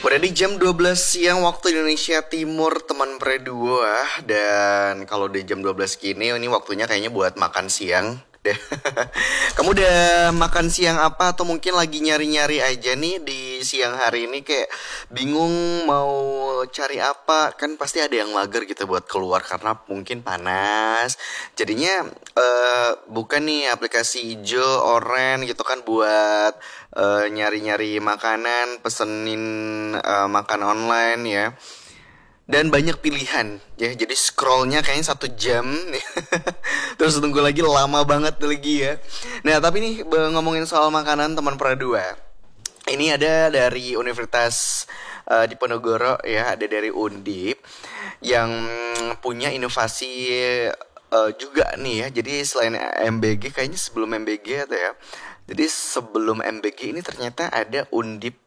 Udah di jam 12 siang waktu Indonesia Timur teman Predua. Dan kalau di jam 12 gini ini waktunya kayaknya buat makan siang. Kamu udah makan siang apa atau mungkin lagi nyari-nyari aja nih di siang hari ini kayak bingung mau cari apa. Kan pasti ada yang mager gitu buat keluar karena mungkin panas. Jadinya bukan nih aplikasi hijau, oren gitu kan buat nyari-nyari makanan, pesenin makan online ya. Dan banyak pilihan ya, jadi scrollnya kayaknya 1 jam. Terus tunggu lagi lama banget lagi ya. Nah tapi nih ngomongin soal makanan teman Pradua, ini ada dari Universitas Diponegoro ya, ada dari Undip yang punya inovasi juga nih ya. Jadi selain MBG, kayaknya sebelum MBG atau ya, jadi sebelum MBG ini ternyata ada Undip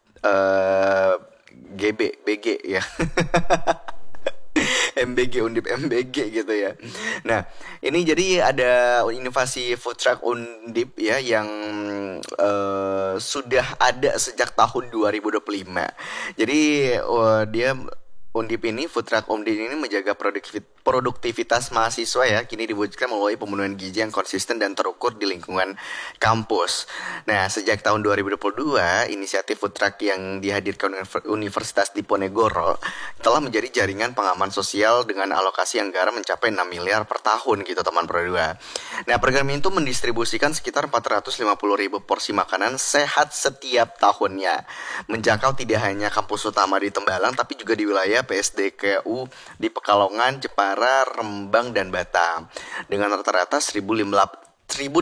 GB BG ya. MBG Undip MBG gitu ya. Nah, ini jadi ada inovasi food truck Undip ya yang sudah ada sejak tahun 2025. Jadi dia Undip ini, food truck Undip ini menjaga produktivitas mahasiswa ya, kini diwujudkan melalui pemenuhan gizi yang konsisten dan terukur di lingkungan kampus. Nah, sejak tahun 2022, inisiatif food truck yang dihadirkan Universitas Diponegoro telah menjadi jaringan pengaman sosial dengan alokasi anggaran mencapai 6 miliar per tahun gitu teman Produa. Nah, program itu mendistribusikan sekitar 450 ribu porsi makanan sehat setiap tahunnya, menjangkau tidak hanya kampus utama di Tembalang tapi juga di wilayah PSDKU di Pekalongan, Jepara, Rembang, dan Batam dengan rata-rata 1.850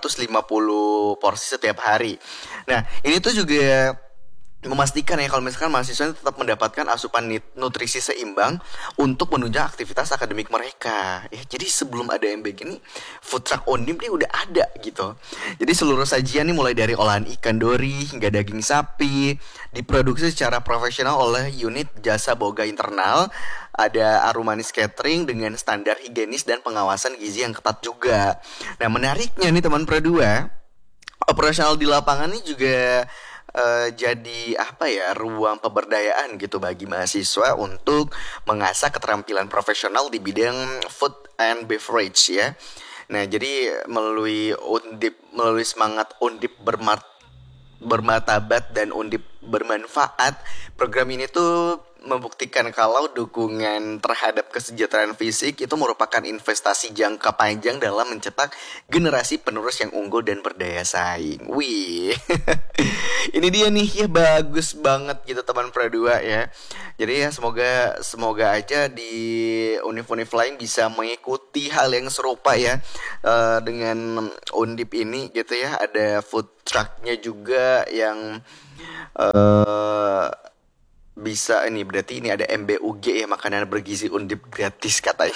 porsi setiap hari. Nah, ini tuh juga memastikan ya kalau misalkan mahasiswa tetap mendapatkan asupan nutrisi seimbang untuk menunjang aktivitas akademik mereka ya. Jadi sebelum ada MBG ini, food truck Undip nih udah ada gitu. Jadi seluruh sajian nih mulai dari olahan ikan dori hingga daging sapi diproduksi secara profesional oleh unit jasa boga internal. Ada Arumanis Catering dengan standar higienis dan pengawasan gizi yang ketat juga. Nah, menariknya nih teman Produa, operasional di lapangan ini juga jadi apa ya, ruang pemberdayaan gitu bagi mahasiswa untuk mengasah keterampilan profesional di bidang food and beverage ya. Nah, jadi melalui semangat Undip bermartabat dan Undip bermanfaat, program ini tuh membuktikan kalau dukungan terhadap kesejahteraan fisik itu merupakan investasi jangka panjang dalam mencetak generasi penerus yang unggul dan berdaya saing. Wih, ini dia nih ya, bagus banget gitu teman Pradua ya. Jadi ya semoga aja di univ-univ lain bisa mengikuti hal yang serupa ya, dengan Undip ini gitu ya. Ada food trucknya juga yang bisa ini, berarti ini ada MBUG ya, makanan bergizi Undip gratis katanya.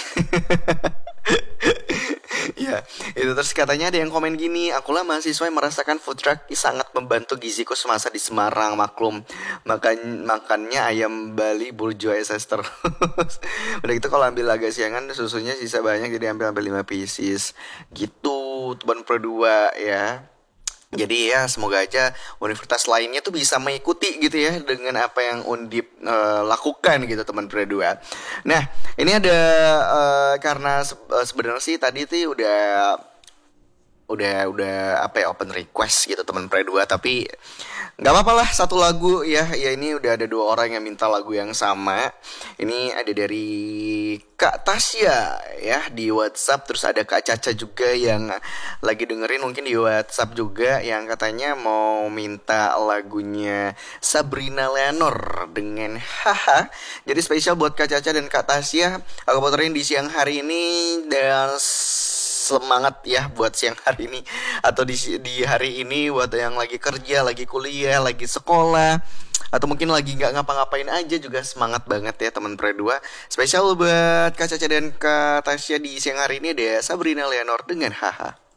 Ya, itu terus katanya ada yang komen gini, akulah mahasiswa yang merasakan food truck sangat membantu giziku semasa di Semarang, maklum makannya ayam Bali burjoy SS terus. Udah gitu kalau ambil agak siangan susunya sisa banyak, jadi ambil 5 pieces gitu teman Produa ya. Jadi ya semoga aja universitas lainnya tuh bisa mengikuti gitu ya dengan apa yang Undip lakukan gitu teman Produa. Nah, ini ada karena sebenarnya sih tadi tuh udah apa ya, open request gitu teman Produa, tapi nggak apa-apa lah, satu lagu ya. Ya ini udah ada 2 orang yang minta lagu yang sama. Ini ada dari Kak Tasya ya di WhatsApp, terus ada Kak Caca juga yang lagi dengerin mungkin di WhatsApp juga, yang katanya mau minta lagunya Sabrina Leonor dengan Haha. Jadi spesial buat Kak Caca dan Kak Tasya, aku puterin di siang hari ini. Dan semangat ya buat siang hari ini atau di hari ini buat yang lagi kerja, lagi kuliah, lagi sekolah, atau mungkin lagi nggak ngapa-ngapain aja, juga semangat banget ya teman Produa. Spesial buat Kak Caca dan Kak Tasya di siang hari ini ada Sabrina Leonor dengan Haha.